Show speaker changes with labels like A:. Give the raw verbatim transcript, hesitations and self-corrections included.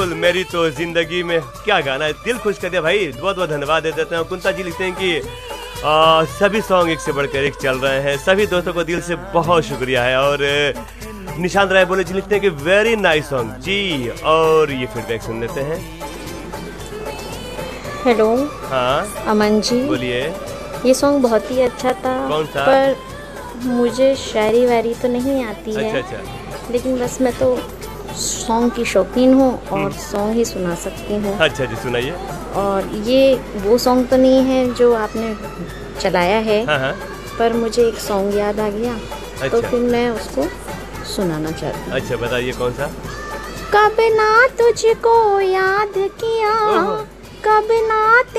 A: बिल्कुल, मेरी तो जिंदगी में क्या गाना है, दिल खुश कर दिया भाई। बहुत बहुत धन्यवाद दे देते हैं। कुंता जी लिखते हैं कि आ, सभी सॉन्ग एक से बढ़कर एक चल रहे हैं, सभी दोस्तों को दिल से बहुत शुक्रिया है। और निशांत राय बोले जी लिखते हैं कि वेरी नाइस सॉन्ग जी। और ये फीडबैक सुन लेते हैं।
B: हेलो।
A: हाँ
B: अमन जी
A: बोलिए।
B: ये सॉन्ग बहुत ही अच्छा था।
A: कौन सा?
B: पर मुझे शायरी वायरी तो नहीं आती है।
A: अच्छा अच्छा
B: लेकिन बस मैं तो सॉन्ग की शौकीन हूँ और सॉन्ग ही सुना सकती हूँ।
A: अच्छा जी, सुनाइए।
B: और ये वो सॉन्ग तो नहीं है जो आपने चलाया है।
A: हाँ हाँ।
B: पर मुझे एक सॉन्ग याद आ गया।
A: अच्छा।
B: तो फिर मैं उसको सुनाना चाहती हूँ।
A: अच्छा बताइए कौन सा?
B: कब ना तुझको याद किया,
A: ओहो।
B: कब ना